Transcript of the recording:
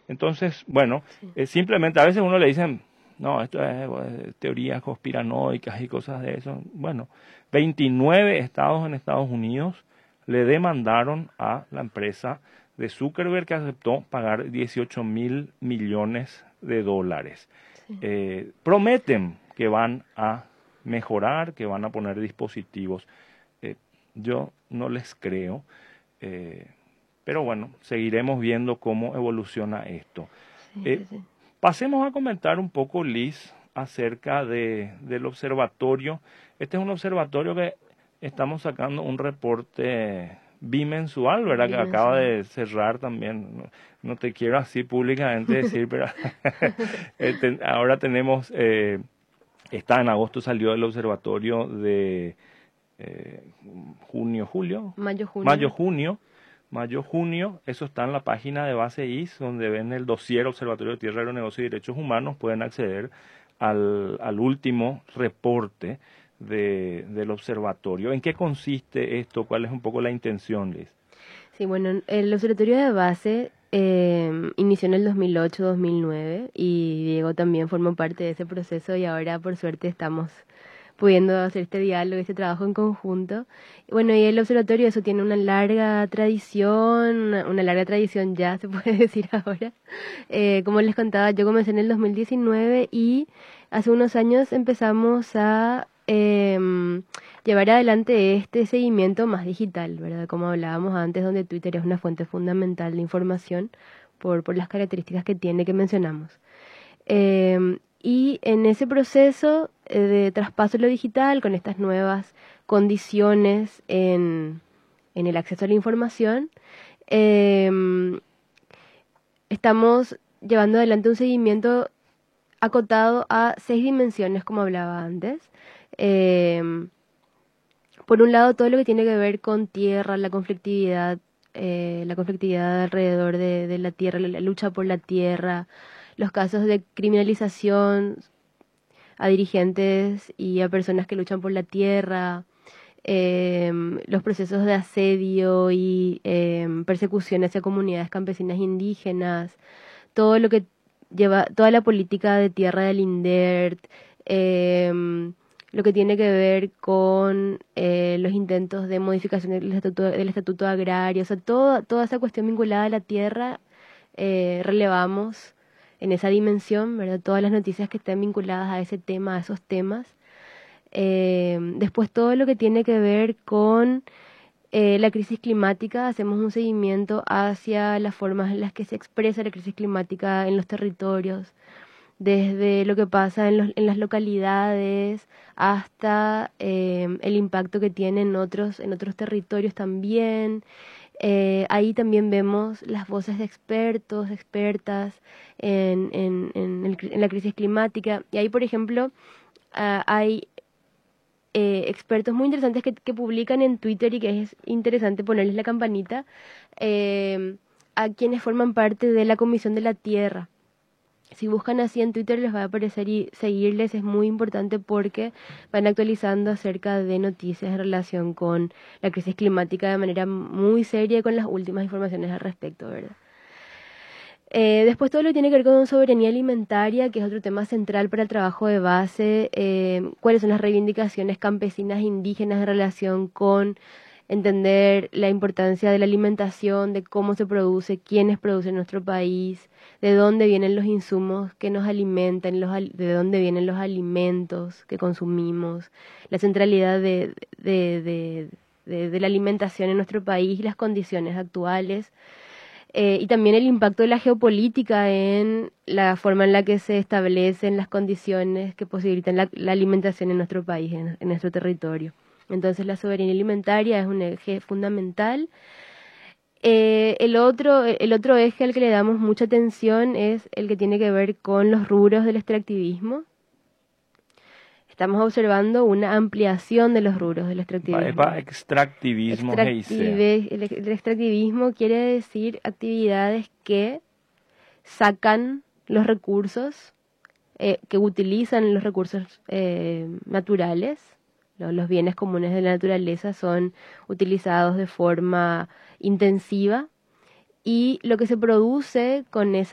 Entonces, bueno, Sí. simplemente a veces uno le dicen, no, esto es teorías conspiranoicas y cosas de eso. Bueno, 29 estados en Estados Unidos le demandaron a la empresa de Zuckerberg que aceptó pagar 18.000 millones de dólares. Sí. Prometen que van a mejorar, que van a poner dispositivos. Eh, yo no les creo, eh, pero bueno, seguiremos viendo cómo evoluciona esto. Sí, Eh, sí, sí. Pasemos a comentar un poco, Liz, acerca del observatorio. Este es un observatorio que estamos sacando un reporte bimensual, ¿verdad? Que acaba Bimensual. de cerrar también. No, no te quiero así públicamente decir, pero ahora tenemos, está en agosto, salió el observatorio de eh, junio, julio, Mayo, mayo, junio. junio, junio, eso está en la página de Base IS, donde ven el dossier Observatorio de Tierra, Agronegocio y Derechos Humanos, pueden acceder al último reporte del observatorio. ¿En qué consiste esto? ¿Cuál es un poco la intención, Liz? Sí, bueno, el observatorio de base inició en el 2008-2009 y Diego también formó parte de ese proceso y ahora por suerte estamos pudiendo hacer este diálogo, este trabajo en conjunto. Bueno, y el observatorio eso tiene una larga tradición, una larga tradición ya se puede decir ahora. Como les contaba, yo comencé en el 2019 y hace unos años empezamos a llevar adelante este seguimiento más digital, ¿verdad? Como hablábamos antes, donde Twitter es una fuente fundamental de información por las características que tiene que mencionamos. Y en ese proceso de traspaso a lo digital, con estas nuevas condiciones en el acceso a la información, eh, estamos llevando adelante un seguimiento acotado a 6 dimensiones, como hablaba antes. Eh, por un lado, todo lo que tiene que ver con tierra, la conflictividad alrededor de la tierra, la lucha por la tierra, los casos de criminalización a dirigentes y a personas que luchan por la tierra, los procesos de asedio y persecución hacia comunidades campesinas indígenas, todo lo que lleva, toda la política de tierra del INDERT, lo que tiene que ver con los intentos de modificación del estatuto agrario, o sea, toda esa cuestión vinculada a la tierra, relevamos en esa dimensión, ¿verdad? Todas las noticias que estén vinculadas a ese tema, a esos temas. Después todo lo que tiene que ver con la crisis climática, hacemos un seguimiento hacia las formas en las que se expresa la crisis climática en los territorios, desde lo que pasa en las localidades hasta el impacto que tiene en otros territorios también. Ahí también vemos las voces de expertos, expertas en la crisis climática. Y ahí, por ejemplo, hay expertos muy interesantes que publican en Twitter y que es interesante ponerles la campanita a quienes forman parte de la Comisión de la Tierra. Si buscan así en Twitter les va a aparecer y seguirles es muy importante porque van actualizando acerca de noticias en relación con la crisis climática de manera muy seria y con las últimas informaciones al respecto, ¿verdad? Después todo lo que tiene que ver con soberanía alimentaria, que es otro tema central para el trabajo de base, cuáles son las reivindicaciones campesinas e indígenas en relación con entender la importancia de la alimentación, de cómo se produce, quiénes producen en nuestro país, de dónde vienen los insumos que nos alimentan, de dónde vienen los alimentos que consumimos, la centralidad de la alimentación en nuestro país y las condiciones actuales. Y también el impacto de la geopolítica en la forma en la que se establecen las condiciones que posibilitan la alimentación en nuestro país, en nuestro territorio. Entonces la soberanía alimentaria es un eje fundamental. El otro eje al que le damos mucha atención es el que tiene que ver con los rubros del extractivismo. Estamos observando una ampliación de los rubros del extractivismo. Extractivismo, GIC. El extractivismo quiere decir actividades que sacan los recursos, que utilizan los recursos naturales. Los bienes comunes de la naturaleza son utilizados de forma intensiva y lo que se produce con esa